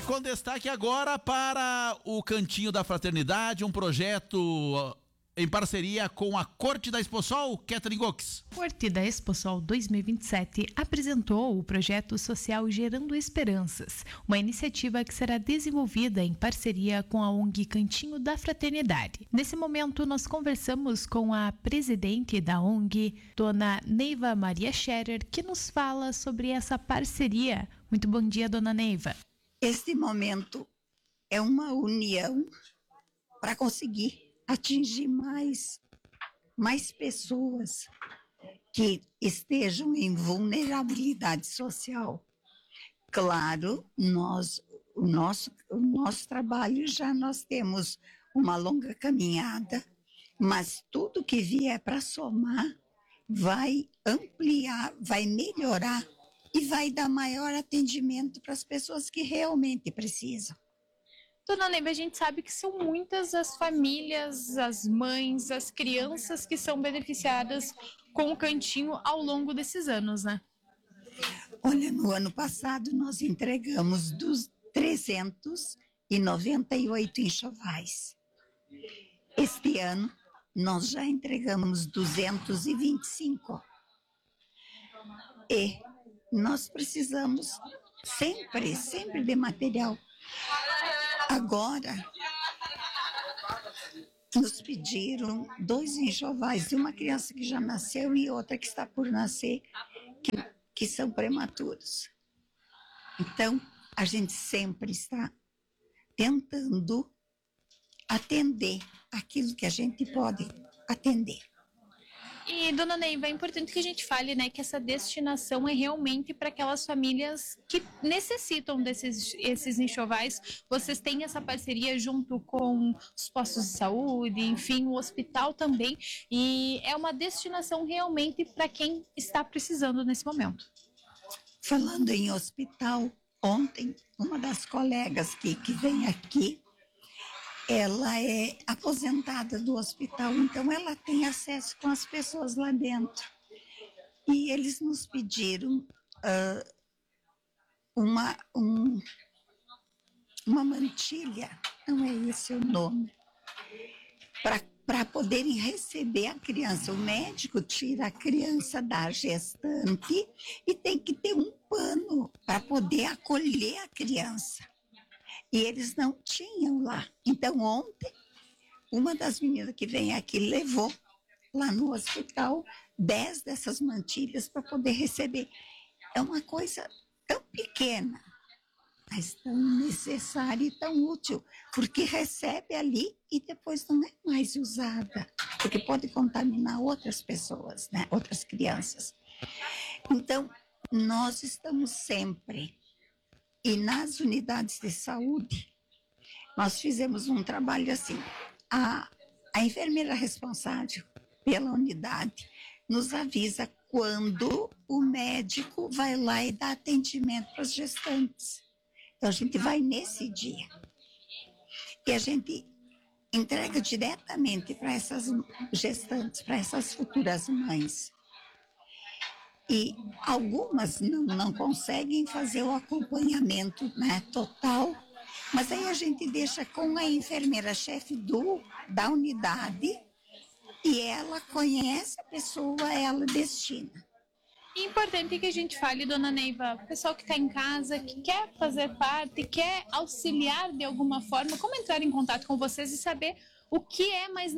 com destaque agora para o Cantinho da Fraternidade, um projeto em parceria com a Corte da Exposol, Catherine Gox. Corte da Exposol 2027 apresentou o projeto social Gerando Esperanças, uma iniciativa que será desenvolvida em parceria com a ONG Cantinho da Fraternidade. Nesse momento, nós conversamos com a presidente da ONG, dona Neiva Maria Scherer, que nos fala sobre essa parceria. Muito bom dia, dona Neiva. Este momento é uma união para conseguir atingir mais pessoas que estejam em vulnerabilidade social. Claro, o nosso trabalho nós temos uma longa caminhada, mas tudo que vier para somar vai ampliar, vai melhorar e vai dar maior atendimento para as pessoas que realmente precisam. Dona Neiva, a gente sabe que são muitas as famílias, as mães, as crianças que são beneficiadas com o Cantinho ao longo desses anos, né? Olha, no ano passado nós entregamos 398 enxovais. Este ano nós já entregamos 225. E nós precisamos sempre de material. Agora, nos pediram 2 enxovais de uma criança que já nasceu e outra que está por nascer, que são prematuros. Então, a gente sempre está tentando atender aquilo que a gente pode atender. E, dona Neiva, é importante que a gente fale, né, que essa destinação é realmente para aquelas famílias que necessitam esses enxovais. Vocês têm essa parceria junto com os postos de saúde, enfim, o hospital também, e é uma destinação realmente para quem está precisando nesse momento. Falando em hospital, ontem, uma das colegas que vem aqui, ela é aposentada do hospital, então ela tem acesso com as pessoas lá dentro. E eles nos pediram uma mantilha, não é esse o nome, para poderem receber a criança. O médico tira a criança da gestante e tem que ter um pano para poder acolher a criança. E eles não tinham lá. Então, ontem, uma das meninas que vem aqui levou lá no hospital 10 dessas mantilhas para poder receber. É uma coisa tão pequena, mas tão necessária e tão útil, porque recebe ali e depois não é mais usada, porque pode contaminar outras pessoas, né? Outras crianças. Então, nós estamos sempre... E nas unidades de saúde, nós fizemos um trabalho assim. A enfermeira responsável pela unidade nos avisa quando o médico vai lá e dá atendimento para as gestantes. Então, a gente vai nesse dia. E a gente entrega diretamente para essas gestantes, para essas futuras mães. E algumas não conseguem fazer o acompanhamento, né, total, mas aí a gente deixa com a enfermeira-chefe da unidade e ela conhece a pessoa, ela destina. É importante que a gente fale, dona Neiva, o pessoal que está em casa, que quer fazer parte, quer auxiliar de alguma forma, como entrar em contato com vocês e saber o que é mais